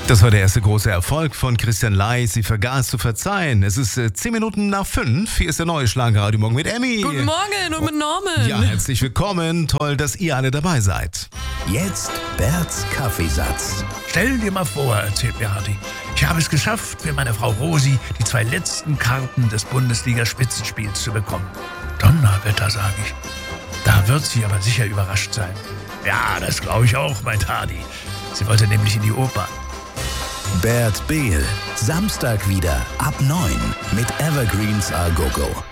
Das war der erste große Erfolg von Christian Ley. Sie vergaß zu verzeihen. Es ist 10 Minuten nach 5. Hier ist der neue Schlagerradio Morgen mit Emmy. Guten Morgen und mit Norman. Ja, herzlich willkommen. Toll, dass ihr alle dabei seid. Jetzt Berts Kaffeesatz. Stell dir mal vor, erzählt Berti, ich habe es geschafft, für meine Frau Rosi die 2 letzten Karten des Bundesliga-Spitzenspiels zu bekommen. Donnerwetter, sage ich. Da wird sie aber sicher überrascht sein. Ja, das glaube ich auch, mein Tadi. Sie wollte nämlich in die Oper. Bert Behl, Samstag wieder ab 9 mit Evergreens A Go Go.